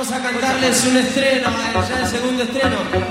vamos a cantarles un estreno, ya el segundo estreno.